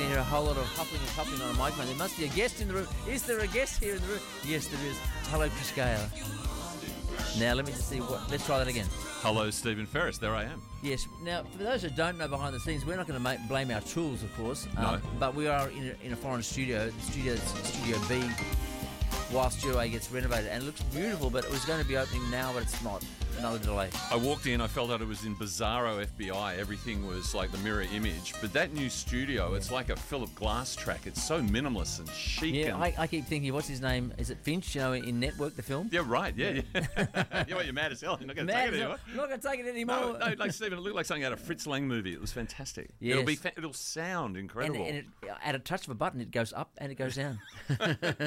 can hear a whole lot of huffing and puffing on a microphone. There must be a guest in the room. Is there a guest here in the room? Yes, there is. Hello, Chris Gale. Now, let me just see what... Let's try that again. Hello, Stephen Ferris. There I am. Yes. Now, for those who don't know behind the scenes, we're not going to blame our tools, of course. No. But we are in a foreign studio. The studio's Studio B, while Studio A gets renovated. And it looks beautiful, but it was going to be opening now, but it's not. Another delay. I walked in, I felt that it was in Bizarro FBI. Everything was like the mirror image. But that new studio, it's like a Philip Glass track. It's so minimalist and chic. Yeah, I keep thinking, what's his name? Is it Finch, in Network, the film? Yeah, right, yeah. You're mad as hell. You're not going to take it anymore. I'm not going to take it anymore. No, like Stephen, it looked like something out of a Fritz Lang movie. It was fantastic. Yes. It'll sound incredible. And at a touch of a button, it goes up and it goes down.